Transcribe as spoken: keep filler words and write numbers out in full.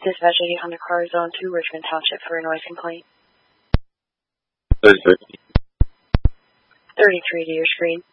Dispatch eighty Honda Car Zone two, Richmond Township for a noise complaint. thirty-three. thirty-three to your screen.